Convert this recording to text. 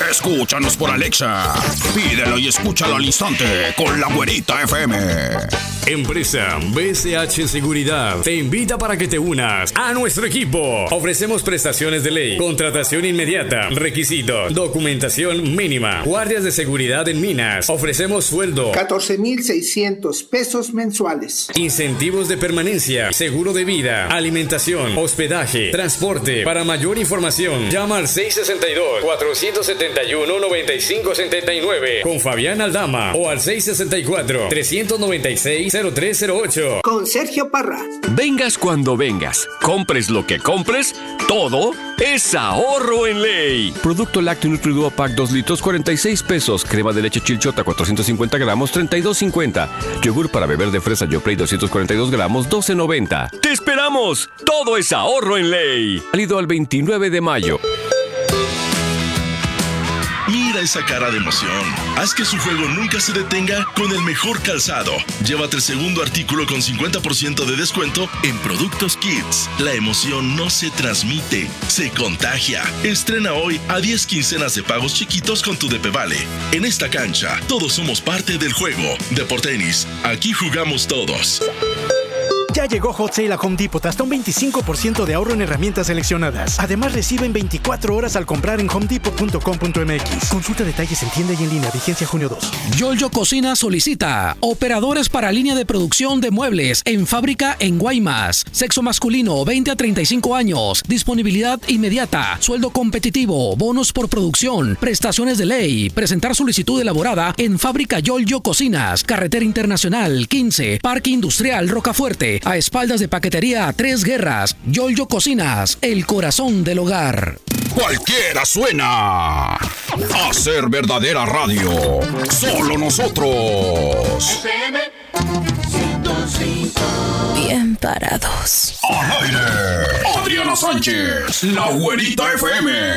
Escúchanos por Alexa. Pídelo y escúchalo al instante con La Güerita FM. Empresa BCH Seguridad te invita para que te unas a nuestro equipo. Ofrecemos prestaciones de ley, contratación inmediata, requisitos, documentación mínima, guardias de seguridad en minas. Ofrecemos sueldo 14,600 pesos mensuales. Incentivos de permanencia, seguro de vida, alimentación, hospedaje, transporte. Para mayor información, llama al 662-471-9579 con Fabián Aldama o al 664-396-0308 con Sergio Parra. Vengas cuando vengas, compres lo que compres, todo es ahorro en ley. Producto lácteo Nutriduo Pack 2 litros, 46 pesos. Crema de leche Chilchota 450 gramos, 32.50. Yogur para beber de fresa Yoplait 242 gramos, 12.90. ¡Te esperamos! Todo es ahorro en ley. Válido al 29 de mayo. Mira esa cara de emoción. Haz que su juego nunca se detenga con el mejor calzado. Llévate el segundo artículo con 50% de descuento en Productos Kids. La emoción no se transmite, se contagia. Estrena hoy a 10 quincenas de pagos chiquitos con tu DP Vale. En esta cancha, todos somos parte del juego. Deportenis, aquí jugamos todos. Ya llegó Hot Sale a Home Depot, hasta un 25% de ahorro en herramientas seleccionadas. Además, reciben 24 horas al comprar en homedepot.com.mx. Consulta detalles en tienda y en línea, vigencia junio 2. Yolyo Cocina solicita operadores para línea de producción de muebles en fábrica en Guaymas. Sexo masculino, 20 a 35 años. Disponibilidad inmediata. Sueldo competitivo. Bonos por producción. Prestaciones de ley. Presentar solicitud elaborada en fábrica Yolyo Cocinas. Carretera Internacional 15. Parque Industrial Rocafuerte. A espaldas de Paquetería Tres Guerras. Yolyo Cocinas, el corazón del hogar. Cualquiera suena a ser verdadera radio. Solo nosotros. FM 105. Bien parados. Al aire. Adriana Sánchez, La Güerita FM.